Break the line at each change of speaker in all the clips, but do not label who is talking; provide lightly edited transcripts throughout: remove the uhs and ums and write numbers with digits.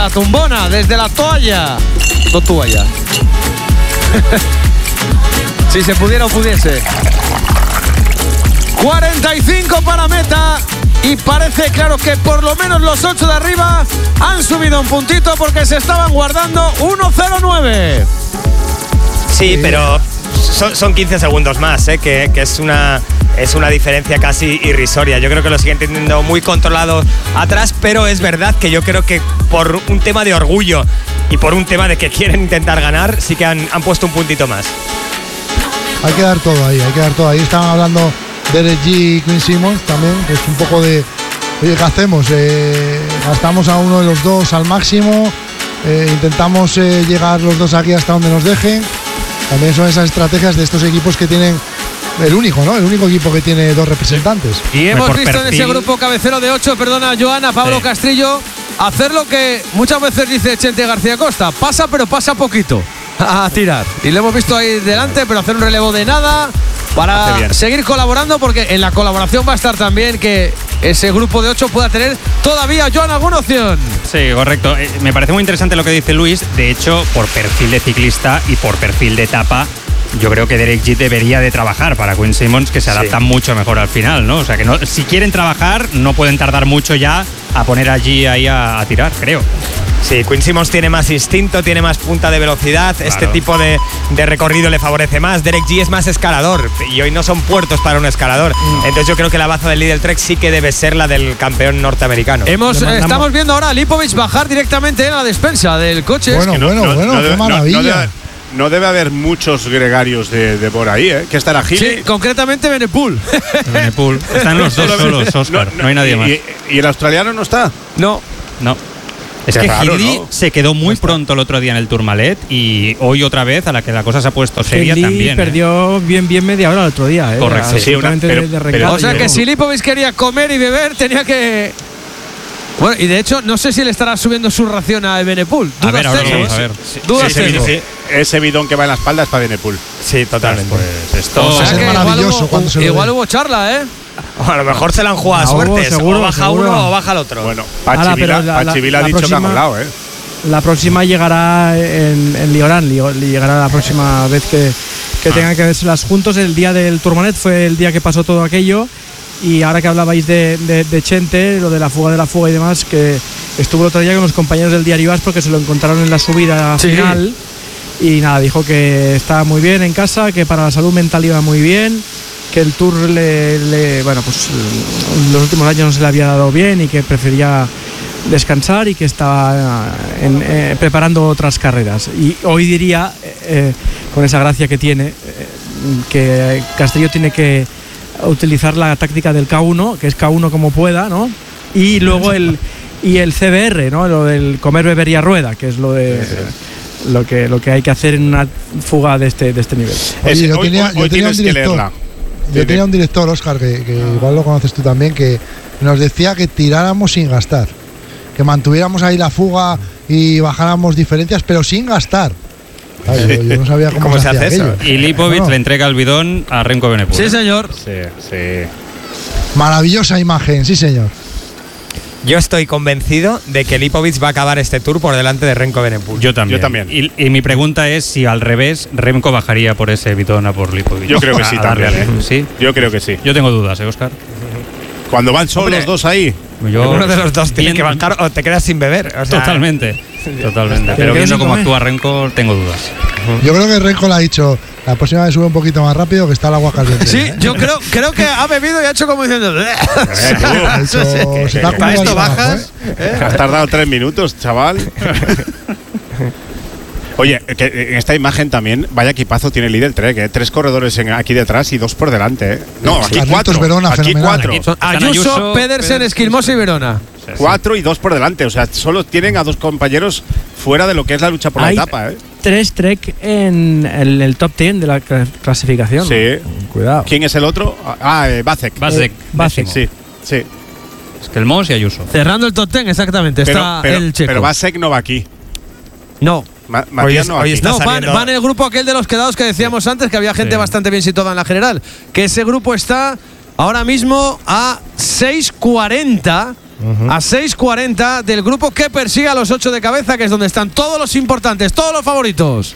la tumbona, desde la toalla. No toalla. Si se pudiera o pudiese. 45 para meta. Y parece claro que por lo menos los 8 de arriba han subido un puntito porque se estaban guardando 1-0-9.
Sí, pero son 15 segundos más, que es una diferencia casi irrisoria. Yo creo que lo siguen teniendo muy controlado atrás, pero es verdad que yo creo que por un tema de orgullo y por un tema de que quieren intentar ganar, sí que han puesto un puntito más.
Hay que dar todo ahí, Estaban hablando Derek G y Quinn Simmons también, pues un poco de, oye, ¿qué hacemos? Gastamos a uno de los dos al máximo, intentamos llegar los dos aquí hasta donde nos dejen. También son esas estrategias de estos equipos que tienen el único equipo que tiene dos representantes.
Y hemos visto en ese grupo cabecero de 8, perdona Joana, Pablo Castrillo, hacer lo que muchas veces dice Chente García Costa, pasa pero pasa poquito a tirar. Y lo hemos visto ahí delante, pero hacer un relevo de nada para seguir colaborando, porque en la colaboración va a estar también que ese grupo de 8 pueda tener todavía, Joan, alguna opción.
Sí, correcto. Me parece muy interesante lo que dice Luis. De hecho, por perfil de ciclista y por perfil de etapa, yo creo que Derek Jeet debería de trabajar para Quinn Simmons, que se adaptan mucho mejor al final, ¿no? O sea, que no, si quieren trabajar, no pueden tardar mucho ya a poner allí ahí a tirar, creo.
Sí, Quinn Simmons tiene más instinto, tiene más punta de velocidad, claro. Este tipo de recorrido le favorece más. Derek G es más escalador y hoy no son puertos para un escalador. Entonces yo creo que la baza del Lidl Trek sí que debe ser la del campeón norteamericano.
Estamos viendo ahora a Lipovic bajar directamente en la despensa del coche.
Bueno, qué maravilla.
No debe haber muchos gregarios de por ahí, ¿eh? Que estará Gili.
Sí, concretamente Benepul.
Benepul. Están los dos solos, Óscar. No hay nadie más.
¿Y el australiano no está?
No. Es que Gili se quedó muy pronto el otro día en el Tourmalet y hoy otra vez a la que la cosa se ha puesto seria también.
Perdió bien media hora el otro día.
Correcto.
Sí,
o sea que si Lipovic quería comer y beber tenía que… Bueno, y de hecho no sé si le estará subiendo su ración a Benepul.
A ver, ahora vamos a ver.
Sí. Ese bidón que va en la espalda es para Benepul.
Sí, totalmente.
Pues esto
o sea que
maravilloso
igual hubo charla, ¿eh?
A lo mejor se la han jugado a suertes. O baja uno o baja el otro.
Bueno, Pachivil ha dicho que ha molado, ¿eh?
La próxima llegará en Liorán. Llegará la próxima vez que tengan que verselas juntos. El día del Tourmalet fue el día que pasó todo aquello. Y ahora que hablabais de Chente, lo de la fuga y demás, que estuvo el otro día con los compañeros del diario As porque se lo encontraron en la subida final. Y nada, dijo que estaba muy bien en casa, que para la salud mental iba muy bien, que el Tour bueno, pues en los últimos años no se le había dado bien y que prefería descansar y que estaba preparando otras carreras. Y hoy diría, con esa gracia que tiene, que Castillo tiene que utilizar la táctica del K1, que es K1 como pueda, ¿no? Y luego el CBR, ¿no? Lo del comer, beber y a rueda, que es lo de… Lo que hay que hacer en una fuga de este nivel.
Oye, yo tenía un director, Óscar, que igual lo conoces tú también, que nos decía que tiráramos sin gastar, que mantuviéramos ahí la fuga y bajáramos diferencias, pero sin gastar. Ay, yo no sabía cómo se hace eso.
Y Lipovic le entrega el bidón a Remco Benepul.
Sí, señor.
Sí.
Maravillosa imagen, sí, señor.
Yo estoy convencido de que Lipovic va a acabar este Tour por delante de Remco Benepul.
Yo también. Y mi pregunta es si al revés Remco bajaría por ese bidón a por Lipovic.
Yo creo que sí también.
¿Sí?
Yo creo que sí.
Yo tengo dudas, Óscar.
Cuando van solos los dos ahí.
Uno de los dos tiene que bajar o te quedas sin beber. O sea,
Totalmente. Pero viendo cómo actúa Renko, tengo dudas.
Yo creo que Renko le ha dicho: la próxima vez sube un poquito más rápido, que está el agua caliente.
Sí, yo creo que ha bebido y ha hecho como diciendo…
¿Para esto bajas?
Has tardado 3 minutos, chaval. Oye, que en esta imagen también, vaya equipazo tiene el Lidl Trek, 3 corredores aquí detrás y 2 por delante. No, aquí 4.
Verona,
aquí 4.
Ayuso, Pedersen, Esquilmosa y Verona.
4 y 2 por delante, o sea, solo tienen a 2 compañeros fuera de lo que es la lucha por la etapa.
3 Trek en el top 10 de la clasificación.
Sí.
Cuidado.
¿Quién es el otro? Vacek. Sí.
Esquilmosa y Ayuso.
Cerrando el top 10, exactamente. Está el checo.
Pero Vacek no va aquí.
No.
Matías no
van el grupo aquel de los quedados que decíamos antes, que había gente bastante bien situada en la general. Que ese grupo está ahora mismo a 6:40 a 6:40 del grupo que persigue a los 8 de cabeza, que es donde están todos los importantes, todos los favoritos.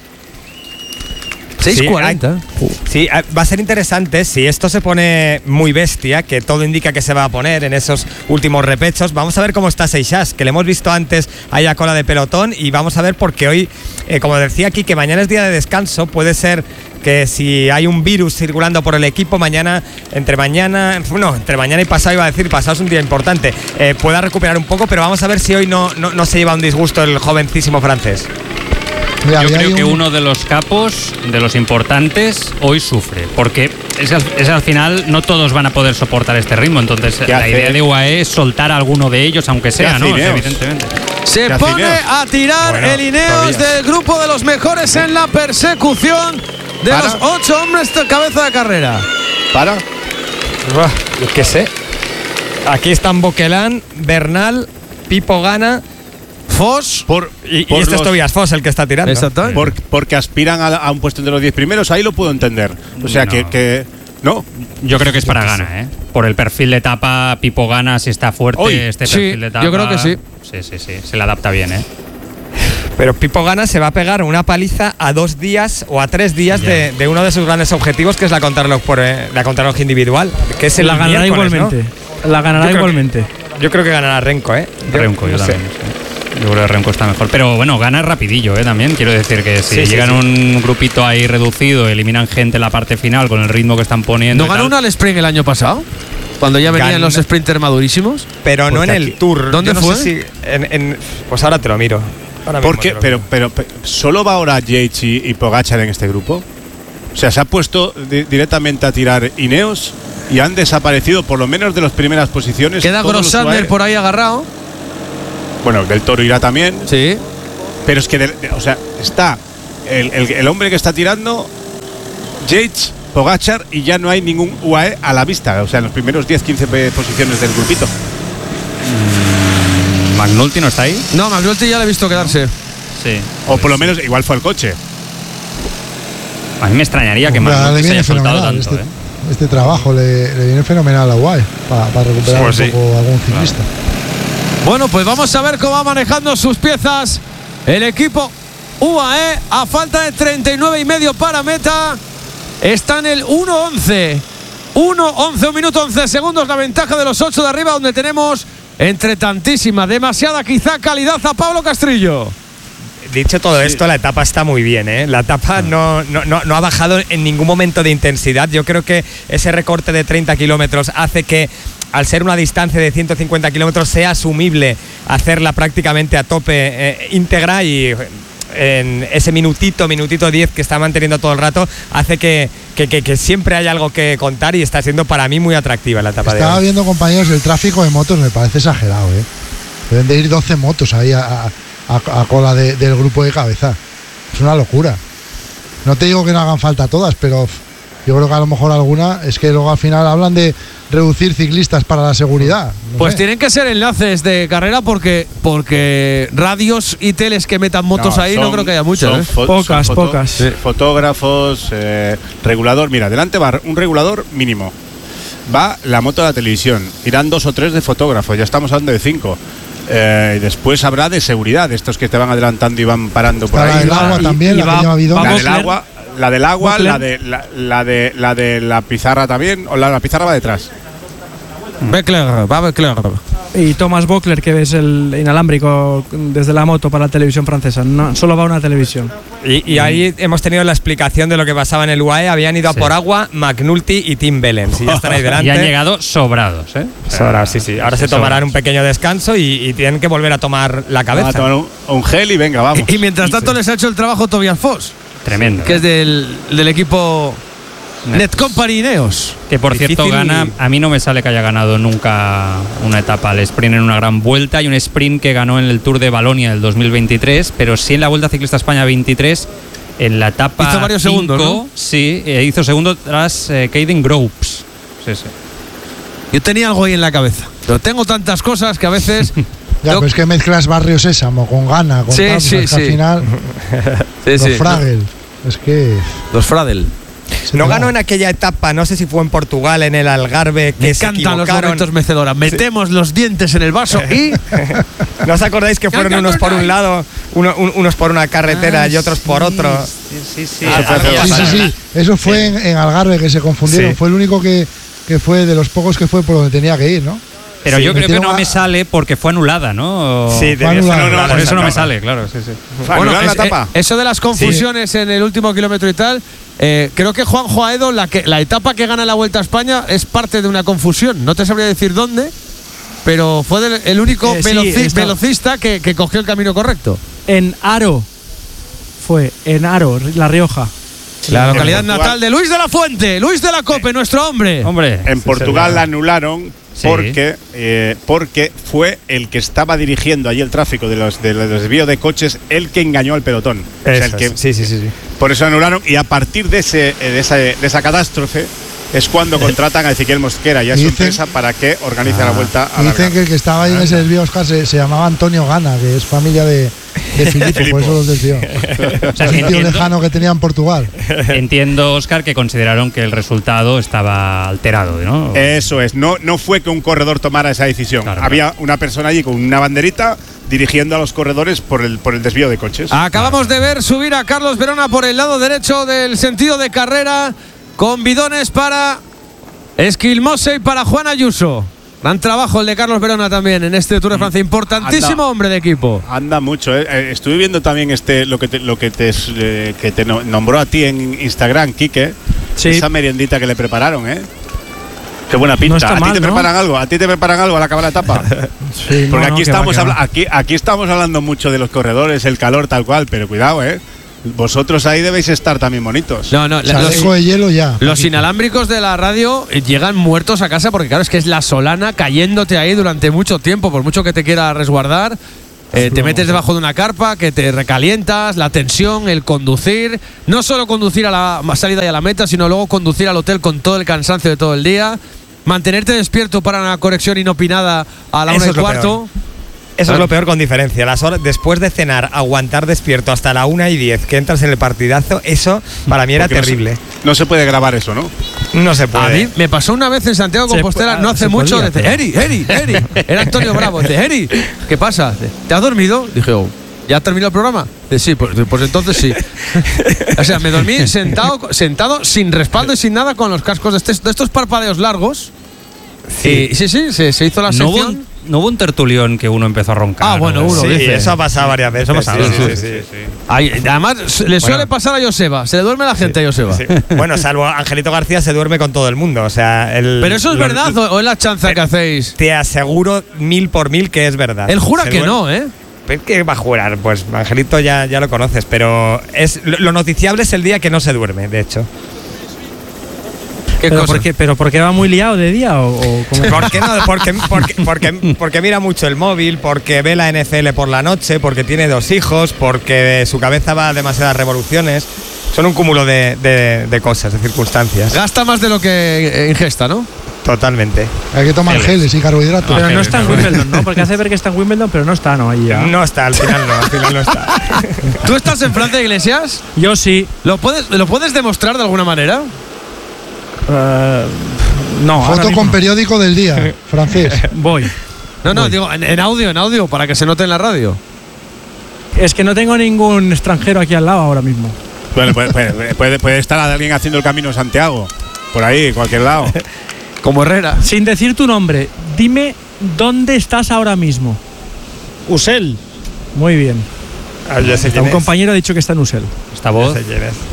6:40.
Sí, va a ser interesante si esto se pone muy bestia, que todo indica que se va a poner en esos últimos repechos. Vamos a ver cómo está Seixas, que le hemos visto antes ahí a cola de pelotón, y vamos a ver porque hoy, como decía aquí, que mañana es día de descanso, puede ser que si hay un virus circulando por el equipo, entre mañana y pasado, iba a decir, pasado es un día importante, pueda recuperar un poco, pero vamos a ver si hoy no se lleva un disgusto el jovencísimo francés.
Mira,
yo creo que uno de los capos, de los importantes, hoy sufre, porque es al final no todos van a poder soportar este ritmo, entonces la idea de UAE es soltar a alguno de ellos, aunque sea, ¿no? Evidentemente.
Se pone a tirar el Ineos del grupo de los mejores en la persecución de los 8 hombres de cabeza de carrera.
Yo qué sé. Aquí están Boquelán, Bernal, Pipo Gana,
Foss
y este es Tobias Foss el que está tirando.
Exactamente.
Porque aspiran a un puesto entre los 10 primeros, ahí lo puedo entender. O sea, que no.
Yo creo que es para Gana, ¿eh? Por el perfil de etapa, Pipo Gana, si está fuerte,
Hoy,
este
sí,
perfil de etapa.
yo creo que sí.
Sí, se le adapta bien, ¿eh?
Pero Pipo Gana se va a pegar una paliza a 2 días o a 3 días de uno de sus grandes objetivos, que es la contrarreloj individual, que es el
La ganará igualmente. La ganará igualmente.
Yo creo que ganará Renko, ¿eh?
Renko, yo también. Sí. Yo creo que Renko está mejor. Pero bueno, Gana rapidillo, también. Quiero decir que si llegan un grupito ahí reducido, eliminan gente en la parte final con el ritmo que están poniendo.
¿No ganó una al sprint el año pasado? Cuando ya venían los sprinters madurísimos.
Pero no en el Tour.
¿Dónde fue?
Sé si pues ahora te lo miro.
Porque, pero ¿solo va ahora Yates y Pogačar en este grupo? O sea, se ha puesto directamente a tirar Ineos y han desaparecido por lo menos de las primeras posiciones.
Queda Grossander por ahí agarrado.
Bueno, Del Toro irá también.
Sí.
Pero es que, está el hombre que está tirando, Yates, Pogačar, y ya no hay ningún UAE a la vista. O sea, en los primeros 10-15 posiciones del grupito.
¿McNulty no está ahí?
No, McNulty ya le he visto quedarse.
Sí.
O por lo menos igual fue el coche.
A mí me extrañaría que McNulty se haya soltado tanto.
Este trabajo le viene fenomenal a UAE para recuperar un poco algún ciclista.
Bueno, pues vamos a ver cómo va manejando sus piezas el equipo UAE. A falta de 39,5 para meta, está en el 1:11. 1:11, 1 minuto 11 segundos la ventaja de los 8 de arriba, donde tenemos entre tantísima, demasiada quizá calidad a Pablo Castrillo.
Dicho todo esto, la etapa está muy bien, ¿eh? La etapa no ha bajado en ningún momento de intensidad. Yo creo que ese recorte de 30 kilómetros hace que, al ser una distancia de 150 kilómetros, sea asumible hacerla prácticamente a tope íntegra, y en ese minutito 10 que está manteniendo todo el rato hace que siempre hay algo que contar, y está siendo para mí muy atractiva la etapa.
Estaba viendo, compañeros, el tráfico de motos me parece exagerado, ¿eh? Deben de ir 12 motos ahí a cola del grupo de cabeza. Es una locura. No te digo que no hagan falta todas, pero yo creo que a lo mejor alguna, es que luego al final hablan de reducir ciclistas para la seguridad.
Pues tienen que ser enlaces de carrera, porque radios y teles que metan motos ahí no creo que haya muchas.
Pocas.
Sí.
Fotógrafos, regulador. Mira, delante va un regulador mínimo. Va la moto de la televisión. Irán 2 o 3 de fotógrafos. Ya estamos hablando de 5. Y después habrá de seguridad, estos que te van adelantando y van parando por ahí.
La del agua también, la que lleva bidón.
La del agua, la de la pizarra también, o la pizarra va detrás.
Beckler.
Y Thomas Bockler, que ves el inalámbrico desde la moto para la televisión francesa. No, solo va una televisión.
Y ahí hemos tenido la explicación de lo que pasaba en el UAE. Habían ido a por agua McNulty y Tim Wellens, y ya están ahí delante.
Y han llegado sobrados, ¿eh?
Sobrados, sí. Ahora se tomarán un pequeño descanso y tienen que volver a tomar la cabeza.
Van a tomar un gel y venga, vamos.
Y mientras tanto les ha hecho el trabajo Tobias Foss.
Tremendo.
Que es del equipo Netcompany Ineos.
Que por cierto, Gana, a mí no me sale que haya ganado nunca una etapa al sprint en una gran vuelta. Hay un sprint que ganó en el Tour de Valonia del 2023, pero sí en la Vuelta Ciclista España 23, en la etapa
hizo varios
5,
segundos, ¿no?
Sí, hizo segundo tras Caden Groves. Sí.
Yo tenía algo ahí en la cabeza, pero tengo tantas cosas que a veces
Ya, pero es que mezclas Barrio Sésamo con Gana, con
Sí,
tal,
sí,
pues
sí.
al final
Sí,
los Fragel. Es que
los Fradel.
No ganó en aquella etapa, no sé si fue en Portugal, en el Algarve, que
Me
se
encantan los
equivocaron.
momentos mecedoras. Metemos los dientes en el vaso y…
¿No os acordáis que fueron unos por un lado, unos por una carretera y otros por otro?
Sí.
Sí. Eso fue en Algarve, que se confundieron.
Sí.
Fue el único que fue de los pocos que fue por donde tenía que ir, ¿no?
Pero
Sí,
yo creo que
metieron
no me sale porque fue anulada, ¿no?
Sí,
Fue
debía ser
anulada.
anulada
Por eso
esa
no me
etapa.
sale, claro, sí.
Bueno,
¿Anular la etapa?
eso de las confusiones en el último kilómetro y tal, creo que Juanjo Aedo, la etapa que gana la Vuelta a España es parte de una confusión. No te sabría decir dónde, pero fue el único velocista que cogió el camino correcto.
En Aro. Fue en Aro, La Rioja.
La
En
localidad
Portugal.
natal de Luis de la Fuente, Luis de la Cope, nuestro hombre.
Hombre.
En Portugal la anularon
Sí.
porque fue el que estaba dirigiendo allí el tráfico de los desvíos de coches, el que engañó al pelotón. O sea, el que,
Sí.
por eso anularon, y a partir de esa catástrofe es cuando contratan a Ezequiel Mosquera y a su
Dicen-
empresa para que organice la vuelta a
Y
la
dicen que el que estaba ahí en ese desvío, Oscar, se llamaba Antonio Gana, que es familia de Filipo,
Filipo.
por eso los desvió.
O sea,
Es un tío
entiendo,
lejano que tenía en Portugal.
entiendo, Óscar, que consideraron que el resultado estaba alterado, ¿no?
Eso es, no fue que un corredor tomara esa decisión.
Claro,
Había una persona allí con una banderita dirigiendo a los corredores por el desvío de coches.
Acabamos de ver subir a Carlos Verona por el lado derecho del sentido de carrera con bidones para Esquilmose y para Juan Ayuso. Gran trabajo el de Carlos Verona también en este Tour de Francia. Importantísimo hombre de equipo.
Anda mucho. Estuve viendo también lo que te nombró a ti en Instagram, Quique.
Sí.
Esa meriendita que le prepararon, ¿eh? Qué buena pinta.
No está
¿A ti
mal,
te
¿no?
preparan algo? ¿A ti te preparan algo al acabar la etapa?
Sí,
Porque
no,
aquí,
que va,
estamos
que va.
aquí estamos hablando mucho de los corredores, el calor, tal cual, pero cuidado, ¿eh? Vosotros ahí debéis estar también bonitos.
No,
chaleco de hielo ya.
los inalámbricos de la radio llegan muertos a casa porque claro, es que es la solana cayéndote ahí durante mucho tiempo, por mucho que te quiera resguardar. Te metes debajo de una carpa, que te recalientas, la tensión, el conducir. No solo conducir a la salida y a la meta, sino luego conducir al hotel con todo el cansancio de todo el día. Mantenerte despierto para una conexión inopinada a la
Eso
1:15.
es lo peor. Eso es lo peor con diferencia. Las horas después de cenar, aguantar despierto hasta la 1:10 que entras en el partidazo, eso para mí era
Porque
terrible.
No se puede grabar eso, ¿no?
No se
A
puede.
mí me pasó una vez en Santiago de Compostela, no hace
se
mucho.
podía,
Dice, Eri. Era Antonio Bravo. Dice, Eri, ¿qué pasa? Dice, ¿te has dormido? Dije, oh, ¿ya terminó el programa? Dice, sí, pues entonces sí. O sea, me dormí sentado sin respaldo y sin nada con los cascos de estos parpadeos largos. Sí, se hizo la
No hubo,
sección.
no hubo un tertulión que uno empezó a roncar.
Ah, bueno,
¿no?
uno
Sí,
dice.
eso ha pasado varias veces.
Eso ha pasado,
Sí,
¿no?
sí.
Además, le suele pasar a Joseba. Se le duerme la gente a Joseba.
Sí. Bueno, salvo Angelito García se duerme con todo el mundo. O sea,
Pero eso es verdad o es la chanza que hacéis.
Te aseguro 1000 por 1000 que es verdad.
Él jura
Se
que
duerme-
no, ¿eh?
¿Pero qué va a jurar? Pues Angelito ya lo conoces, pero lo noticiable es el día que no se duerme, de hecho.
¿Qué
¿Pero
cosa?
por qué va muy liado de día o cómo?
¿Por qué no? Porque mira mucho el móvil, porque ve la NFL por la noche, porque tiene 2 hijos, porque su cabeza va a demasiadas revoluciones. Son un cúmulo de cosas, de circunstancias.
Gasta más de lo que ingesta, ¿no?
Totalmente.
Hay que tomar geles y carbohidratos.
Pero no está en Wimbledon, ¿no? Porque hace ver que está en Wimbledon, pero no está, ¿no? Ahí ya.
No está, al final no está.
¿Tú estás en Francia, Iglesias?
Yo sí.
¿Lo puedes demostrar de alguna manera?
No, ahora
Foto
mismo
con
no.
periódico del día, francés.
Voy.
No, digo, en audio, para que se note en la radio.
Es que no tengo ningún extranjero aquí al lado ahora mismo.
Bueno, puede estar alguien haciendo el camino de Santiago. Por ahí, cualquier lado.
Como Herrera.
Sin decir tu nombre, dime dónde estás ahora mismo.
Usel.
Muy bien.
Yo sé
Un
quién es.
compañero ha dicho que está en Usel.
Esta
Yo
voz.
sé quién es.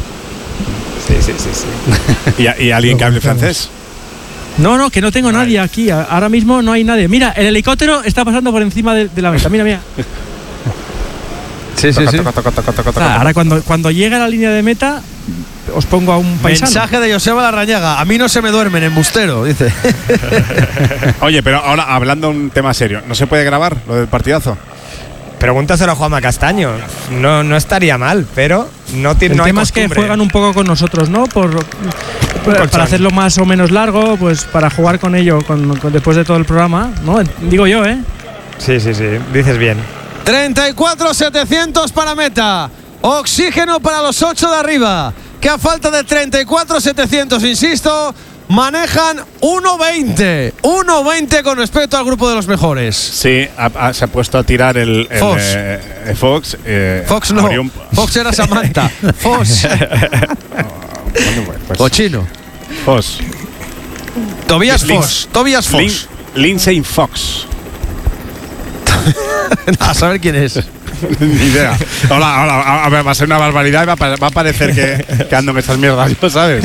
Sí.
¿Y alguien que hable francés?
No, que no tengo nadie aquí. Ahora mismo no hay nadie. Mira, el helicóptero está pasando por encima de la meta. Mira.
Sí.
Ahora cuando llega a la línea de meta, os pongo a un paisano.
Mensaje de Joseba Larrañaga. A mí no se me duermen, embustero, dice.
Oye, pero ahora hablando un tema serio, ¿no se puede grabar lo del partidazo?
Pregúntaselo a Juanma Castaño. No estaría mal, pero no tiene.
El
no hay
tema es que
costumbre.
juegan un poco con nosotros, ¿no? Para hacerlo más o menos largo, pues para jugar con ello después de todo el programa, ¿no? Digo yo, ¿eh?
Sí. Dices bien.
34.700 para meta. Oxígeno para los 8 de arriba. que a falta de 34.700, insisto, manejan 1.20. 1.20 con respecto al grupo de los mejores.
Sí, se ha puesto a tirar el
Fox.
Fox.
Fox no. Fox era Samantha. Fox. O chino.
Fox.
Tobias Fox.
Lindsay Fox.
A saber quién es.
Ni idea. Hola, a ver, va a ser una barbaridad y va a parecer que ando en estas mierdas, ¿sabes?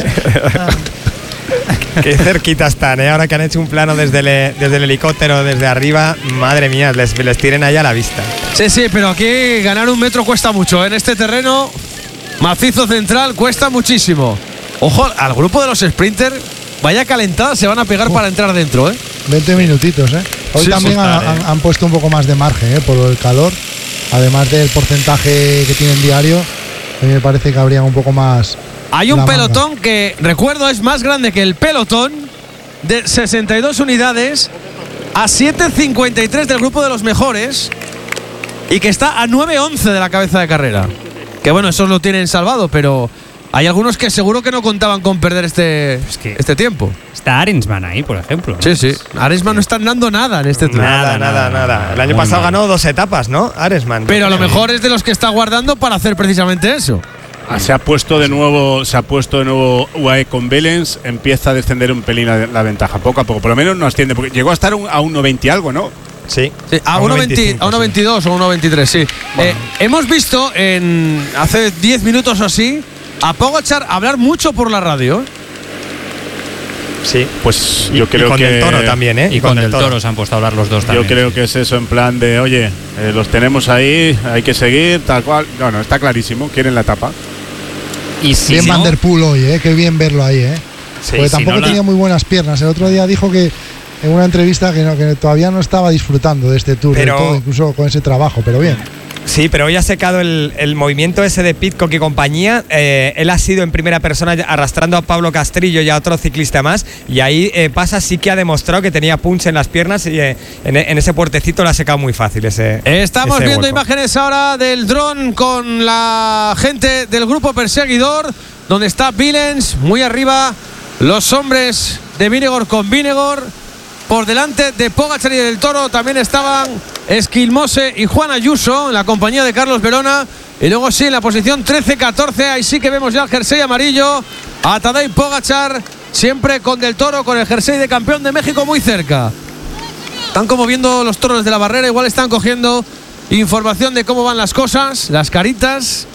Qué cerquita están, ¿eh? Ahora que han hecho un plano desde el helicóptero, desde arriba, madre mía, les tienen allá a la vista.
Sí, pero aquí ganar 1 metro cuesta mucho. En este terreno macizo central cuesta muchísimo. Ojo, al grupo de los sprinters, vaya calentada se van a pegar para entrar dentro, ¿eh?
20 minutitos, ¿eh? Hoy
Sí,
también han puesto un poco más de margen, por el calor. Además del porcentaje que tienen diario, a mí me parece que habrían un poco más.
Hay un pelotón que, recuerdo, es más grande que el pelotón, de 62 unidades, a 7.53 del grupo de los mejores, y que está a 9.11 de la cabeza de carrera. Que bueno, esos lo tienen salvado, pero hay algunos que seguro que no contaban con perder este tiempo.
Está Arensman ahí, por ejemplo.
Sí. Arensman no está andando nada en este tour.
Nada. El año pasado ganó 2 etapas, ¿no? Arensman.
Pero a lo mejor es de los que está guardando para hacer precisamente eso.
Se ha puesto de nuevo UAE con Bellens, empieza a descender un pelín la ventaja, poco a poco. Por lo menos no asciende, porque llegó a estar a 1.20 algo, ¿no?
Sí,
a 1.22 o 1.23, sí. Bueno. Hemos visto hace 10 minutos o así a Pogačar hablar mucho por la radio.
Sí,
pues yo creo
con
que
Del Toro también, ¿eh?
Y con Del Toro se han puesto a hablar los dos también.
Yo creo que es eso, en plan de, oye, los tenemos ahí, hay que seguir, tal cual. No, está clarísimo, quieren la etapa.
Y si
bien
no,
Van der Poel hoy, qué bien verlo ahí,
Sí,
porque tampoco tenía muy buenas piernas. El otro día dijo que en una entrevista que todavía no estaba disfrutando de este tour, del todo, incluso con ese trabajo, pero bien.
Sí, pero hoy ha secado el movimiento ese de Pidcock y compañía. Él ha sido en primera persona arrastrando a Pablo Castrillo y a otro ciclista más. Y ahí Pasa sí que ha demostrado que tenía punch en las piernas y en ese puertecito lo ha secado muy fácil.
Estamos viendo imágenes ahora del dron con la gente del grupo perseguidor, donde está Billens muy arriba, los hombres de Vingegaard con Vingegaard. Por delante de Pogačar y del Toro también estaban Esquilmose y Juan Ayuso en la compañía de Carlos Verona. Y luego sí, en la posición 13-14, ahí sí que vemos ya el jersey amarillo a Tadej Pogačar, siempre con del Toro, con el jersey de campeón de México muy cerca. Están como viendo los toros de la barrera, igual están cogiendo información de cómo van las cosas, las caritas,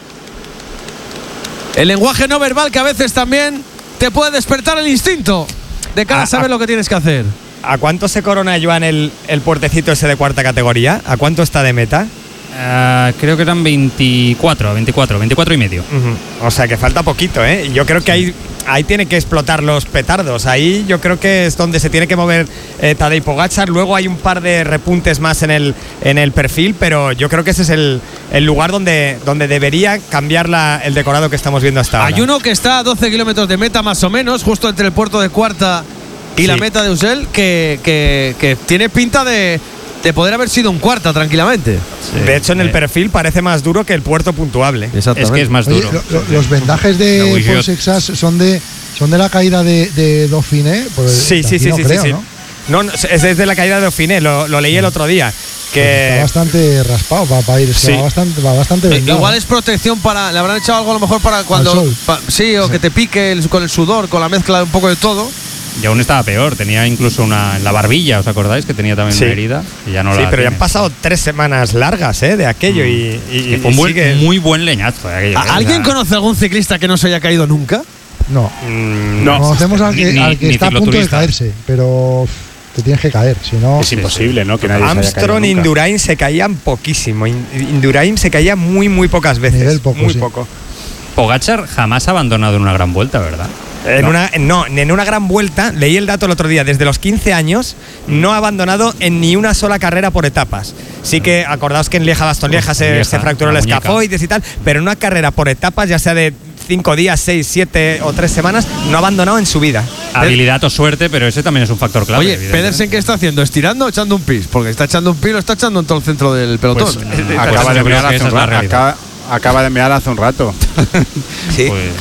el lenguaje no verbal que a veces también te puede despertar el instinto de cara a saber lo que tienes que hacer.
¿A cuánto se corona, Joan, el puertecito ese de cuarta categoría? ¿A cuánto está de meta?
Creo que eran 24 y medio.
O sea que falta poquito, ¿eh? Yo creo que ahí tiene que explotar los petardos. Ahí yo creo que es donde se tiene que mover Tadej Pogačar. Luego hay un par de repuntes más en el perfil, pero yo creo que ese es el lugar donde debería cambiar el decorado que estamos viendo hasta ahora.
Hay uno que está a 12 kilómetros de meta más o menos, justo entre el puerto de Cuarta y la meta de Usel, que tiene pinta de poder haber sido un Cuarta tranquilamente.
Sí. De hecho, en el perfil parece más duro que el puerto puntuable.
Exactamente.
Es que es más duro.
Los vendajes de Paul Sexas son de la caída de Dauphiné.
Sí. No, es desde la caída de Dauphiné, lo leí el otro día. Que
está bastante raspado para ir, va bastante vendado.
Igual es protección para. Le habrán echado algo a lo mejor para cuando. O que te pique con el sudor, con la mezcla de un poco de todo.
Y aún estaba peor, tenía incluso una en la barbilla, ¿os acordáis? Que tenía también una herida. Y ya no la
pero ya han pasado 3 semanas largas de aquello y
fue muy buen leñazo de aquello.
¿Alguien conoce algún ciclista que no se haya caído nunca?
No. Conocemos al que está a punto de caerse, pero te tienes que caer, si no.
Es imposible, ¿no? Que nadie
Armstrong e Indurain se caían poquísimo. Indurain se caía muy pocas veces. Muy poco.
Pogačar jamás ha abandonado en una gran vuelta, ¿verdad?
En una gran vuelta, leí el dato el otro día, desde los 15 años no ha abandonado en ni una sola carrera por etapas. Sí que acordaos que en Lieja-Bastogne-Lieja se fracturó el escafoides y tal, pero en una carrera por etapas, ya sea de 5 días, 6, 7 o 3 semanas, no ha abandonado en su vida.
Habilidad o suerte, pero ese también es un factor clave.
Oye, Pedersen, ¿qué está haciendo? ¿Estirando o echando un pis? Porque está echando un pis, lo está echando en todo el centro del pelotón.
Pues, acaba de mear hace un rato.
Sí.
Pues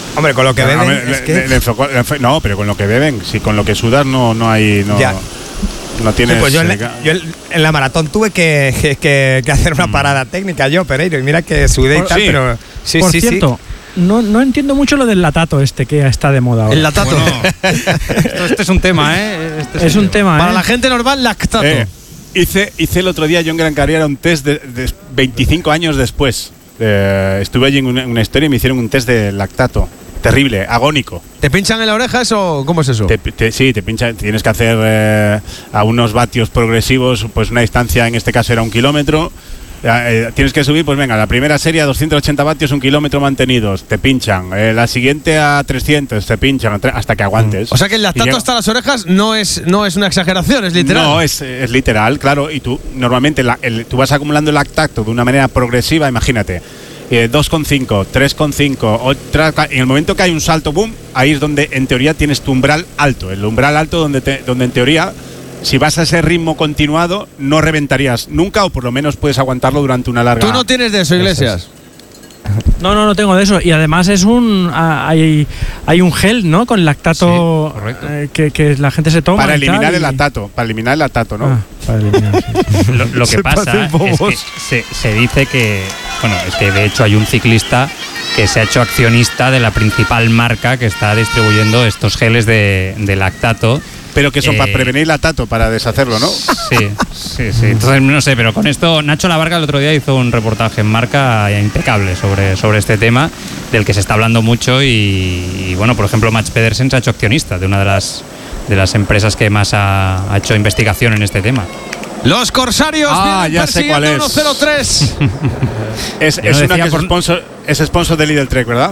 Hombre, con lo que beben.
No, pero con lo que beben, si con lo que sudas no hay. No tienes.
Sí, pues yo en la maratón tuve que hacer una parada técnica yo, Pereiro, y mira que sudé y tal, pero. Sí,
Por cierto, no entiendo mucho lo del latato que está de moda ahora.
El latato.
Bueno, este es un tema, ¿eh?
Es un tema,
Para la gente normal, lactato.
Hice el otro día yo en Gran Canaria un test de 25 años después. Estuve allí en una historia y me hicieron un test de lactato. Terrible, agónico.
¿Te pinchan en la oreja eso? ¿Cómo es eso?
Sí, te pinchan. Tienes que hacer a unos vatios progresivos, pues una distancia, en este caso era 1 kilómetro. Tienes que subir, pues venga, la primera serie a 280 vatios, 1 kilómetro mantenidos, te pinchan. La siguiente a 300, te pinchan hasta que aguantes.
O sea que el lactato hasta las orejas no es una exageración, es literal.
No, es literal, claro. Y tú, normalmente, tú vas acumulando el lactato de una manera progresiva, imagínate. 2,5, 3,5, otra. En el momento que hay un salto, boom, ahí es donde en teoría tienes tu umbral alto. El umbral alto donde en teoría, si vas a ese ritmo continuado, no reventarías nunca, o por lo menos puedes aguantarlo durante una larga.
¿Tú no tienes de eso, Iglesias?
No tengo de eso. Y además hay un gel, ¿no? Con lactato que la gente se toma.
Para eliminar el lactato. Para eliminar el lactato, ¿no?
Para eliminar, sí.
Lo que pasa es que se dice que, bueno, es que de hecho hay un ciclista que se ha hecho accionista de la principal marca que está distribuyendo estos geles de lactato.
Pero que son para prevenir lactato, para deshacerlo, ¿no?
Sí. Entonces, no sé, pero con esto, Nacho Lavarga el otro día hizo un reportaje en Marca impecable sobre este tema, del que se está hablando mucho y bueno, por ejemplo, Mats Pedersen se ha hecho accionista de una de las empresas que más ha hecho investigación en este tema.
Los Corsarios vienen
ya sé cuál es.
1-0-3.
Es una que es sponsor de Lidl Trek, ¿verdad?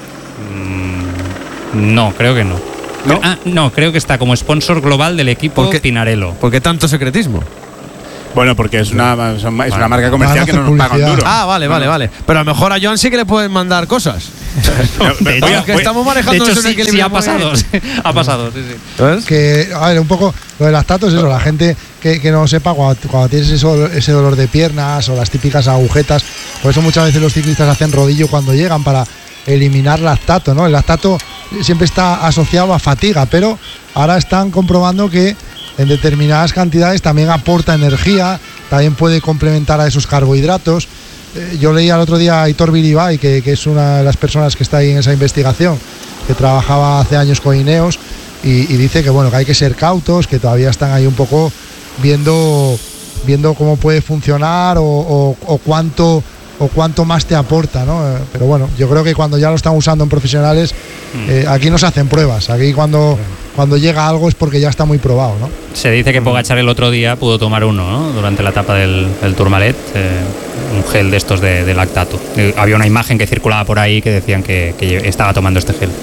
No, creo que no. ¿No? Creo que está como sponsor global del equipo Pinarello.
¿Por qué tanto secretismo?
Bueno, porque es una marca comercial que no nos paga un duro.
Vale. Pero a lo mejor a Joan sí que le pueden mandar cosas. Que estamos manejando
de hecho, sí ha pasado. Ha pasado, sí.
¿Ves?
Que, a ver, un poco lo del lactato es eso, la gente que no sepa, cuando tienes ese dolor de piernas o las típicas agujetas, por eso muchas veces los ciclistas hacen rodillo cuando llegan para eliminar lactato, ¿no? El lactato siempre está asociado a fatiga, pero ahora están comprobando que en determinadas cantidades también aporta energía, también puede complementar a esos carbohidratos. Yo leí el otro día a Aitor Bilibay, que es una de las personas que está ahí en esa investigación, que trabajaba hace años con Ineos, y dice que bueno, que hay que ser cautos, que todavía están ahí un poco viendo cómo puede funcionar o cuánto más te aporta, ¿no? Pero bueno, yo creo que cuando ya lo están usando en profesionales, aquí no se hacen pruebas. Aquí cuando llega algo es porque ya está muy probado, ¿no?
Se dice que Pogačar el otro día pudo tomar uno, ¿no? Durante la etapa del Tourmalet, un gel de estos de lactato. Había una imagen que circulaba por ahí que decían que estaba tomando este gel.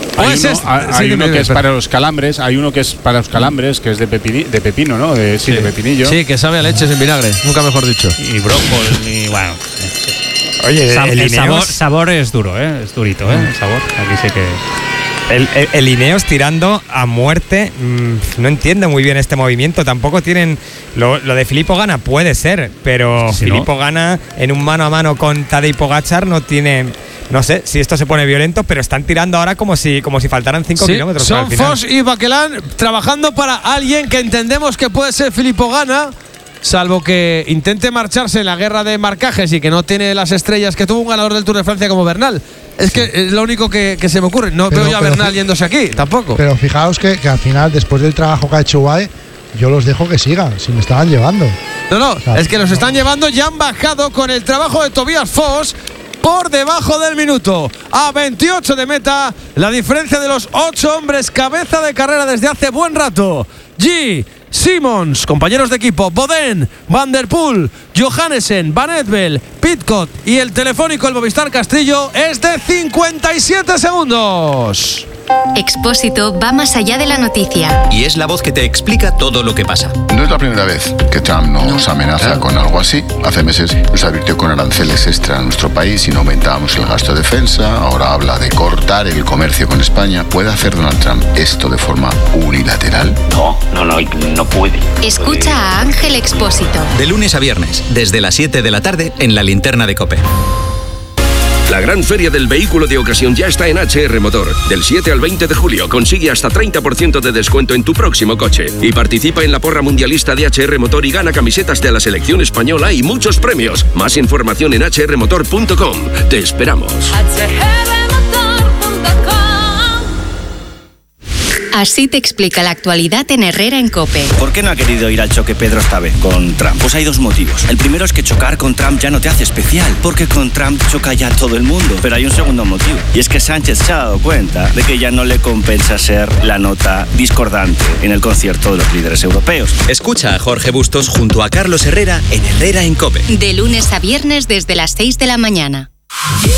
Hay uno que es para los calambres, que es de pepino, ¿no? De pepinillo.
Sí, que sabe a leches en vinagre, nunca mejor dicho.
Y brócoli, bueno.
Oye,
el sabor es duro, es durito, el sabor. Aquí sí que...
El Ineos tirando a muerte, no entiendo muy bien este movimiento. Tampoco tienen. Lo de Filippo Ganna puede ser, pero
si
Filippo Ganna en un mano a mano con Tadej Pogačar no tiene. No sé si esto se pone violento, pero están tirando ahora como si faltaran 5 kilómetros.
Son Foss y Baquelán trabajando para alguien que entendemos que puede ser Filippo Ganna, salvo que intente marcharse en la guerra de marcajes y que no tiene las estrellas que tuvo un ganador del Tour de Francia como Bernal. Es que es lo único que se me ocurre. No veo ya a Bernal yéndose aquí, tampoco.
Pero fijaos que al final, después del trabajo que ha hecho UAE, yo los dejo que sigan, si me estaban llevando.
No, es que los están llevando y han bajado con el trabajo de Tobias Foss por debajo del minuto. A 28 de meta, la diferencia de los 8 hombres cabeza de carrera desde hace buen rato. Simons, compañeros de equipo, Boden, Van der Poel, Johannesen, Van Edvel, Pidcock y el telefónico, el Movistar Castillo, es de 57 segundos.
Expósito va más allá de la noticia.
Y es la voz que te explica todo lo que pasa.
No es la primera vez que Trump nos amenaza con algo así. Hace meses nos advirtió con aranceles extra a nuestro país si no aumentábamos el gasto de defensa. Ahora habla de cortar el comercio con España. ¿Puede hacer Donald Trump esto de forma unilateral?
No puede.
Escucha a Ángel Expósito.
De lunes a viernes, desde las 7 de la tarde, en La Linterna de COPE.
La gran feria del vehículo de ocasión ya está en HR Motor. Del 7 al 20 de julio consigue hasta 30% de descuento en tu próximo coche. Y participa en la porra mundialista de HR Motor y gana camisetas de la selección española y muchos premios. Más información en hrmotor.com. Te esperamos.
Así te explica la actualidad en Herrera en COPE.
¿Por qué no ha querido ir al choque Pedro esta vez con Trump? Pues hay dos motivos. El primero es que chocar con Trump ya no te hace especial, porque con Trump choca ya todo el mundo. Pero hay un segundo motivo, y es que Sánchez se ha dado cuenta de que ya no le compensa ser la nota discordante en el concierto de los líderes europeos.
Escucha a Jorge Bustos junto a Carlos Herrera en Herrera en COPE.
De lunes a viernes desde las 6 de la mañana.